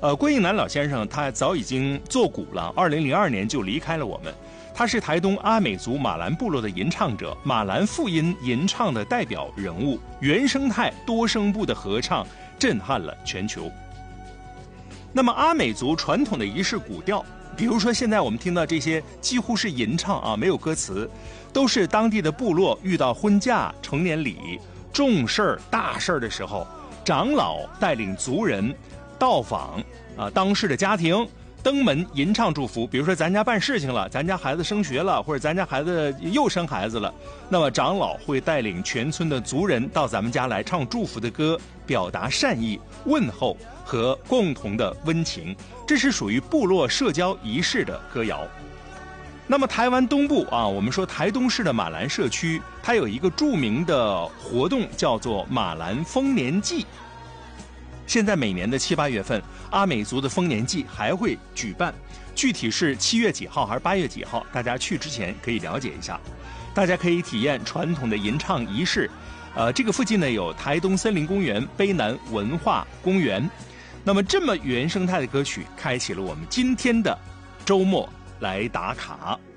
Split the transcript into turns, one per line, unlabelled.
郭应南老先生他早已经作古了，2002年就离开了我们。他是台东阿美族马兰部落的吟唱者，马兰复音吟唱的代表人物，原生态多声部的合唱震撼了全球。那么阿美族传统的仪式古调，比如说现在我们听到这些几乎是吟唱啊，没有歌词，都是当地的部落遇到婚嫁、成年礼、重事儿、大事儿的时候，长老带领族人到访当事的家庭，登门吟唱祝福。比如说咱家办事情了，咱家孩子升学了，或者咱家孩子又生孩子了，那么长老会带领全村的族人到咱们家来唱祝福的歌，表达善意、问候和共同的温情。这是属于部落社交仪式的歌谣。那么台湾东部我们说台东市的马兰社区，它有一个著名的活动叫做马兰丰年祭。现在每年的7、8月份，阿美族的丰年祭还会举办，具体是7月几号还是8月几号，大家去之前可以了解一下。大家可以体验传统的吟唱仪式。这个附近呢有台东森林公园、卑南文化公园。那么这么原生态的歌曲，开启了我们今天的周末来打卡。